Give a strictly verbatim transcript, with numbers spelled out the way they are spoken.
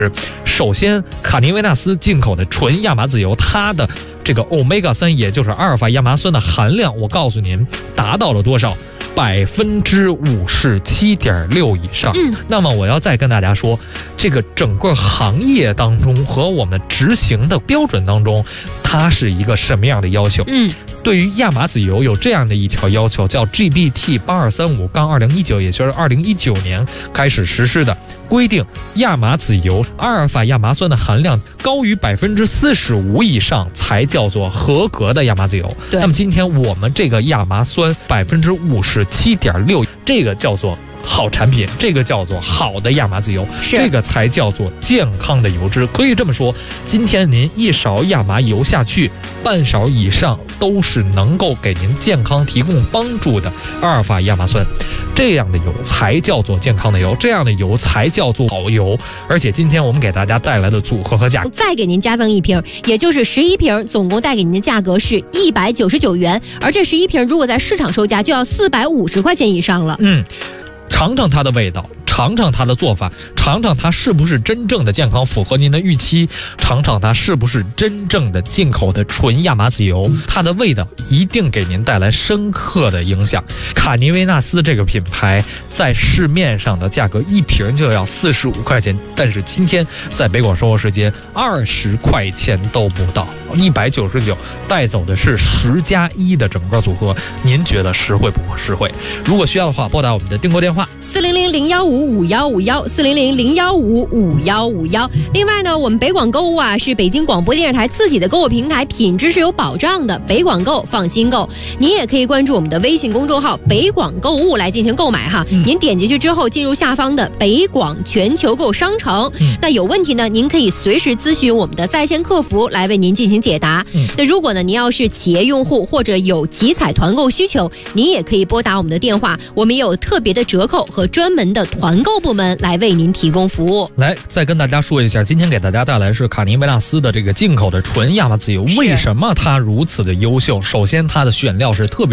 首先，卡尼维纳斯进口的纯亚麻籽油，它的这个欧米伽三，也就是阿尔法亚麻酸的含量，我告诉您达到了多少？百分之五十七点六以上。 嗯， 那么我要再跟大家说，这个整个行业当中和我们执行的标准当中，它是一个什么样的要求？ 嗯。 对于亚麻籽油有这样的一条要求，叫 G B T 八二三五杠二零一九，也就是二零一九年开始实施的规定，亚麻籽油阿尔法亚麻酸的含量高于百分之四十五以上才叫做合格的亚麻籽油。那么今天我们这个亚麻酸百分之五十七点六，这个叫做好产品，这个叫做好的亚麻籽油，这个才叫做健康的油脂。可以这么说，今天您一勺亚麻油下去，半勺以上都是能够给您健康提供帮助的阿尔法亚麻酸，这样的油才叫做健康的油，这样的油才叫做好油。而且今天我们给大家带来的组合和价格， 再给您加赠一瓶，也就是十一瓶，总共带给您的价格是一百九十九元，而这十一瓶如果在市场售价就要四百五十块钱以上了。 嗯。尝尝它的味道，尝尝它的做法，尝尝它是不是真正的健康，符合您的预期，尝尝它是不是真正的进口的纯亚麻籽油，它的味道一定给您带来深刻的影响。卡尼维纳斯这个品牌在市面上的价格一瓶就要四十五块钱，但是今天在北广生活时间二十块钱都不到，一百九十九带走的是十加一的整个组合，您觉得实惠不实惠？如果需要的话，拨打我们的订购电话四零零零幺五五幺五幺四零零零幺五五幺五幺。另外呢，我们北广购物啊是北京广播电视台自己的购物平台，品质是有保障的。北广购放心购，您也可以关注我们的微信公众号北广购物来进行购买哈。嗯、您点进去之后，进入下方的北广全球购商城，嗯、那有问题呢，您可以随时咨询我们的在线客服来为您进行解答。嗯、那如果呢您要是企业用户或者有集采团购需求，您也可以拨打我们的电话，我们也有特别的折扣和专门的团购部门来为您提供服务。 来，再跟大家说一下，今天给大家带来是卡尼维纳斯的这个进口的纯亚麻籽油，为什么它如此的优秀？首先，它的选料是特别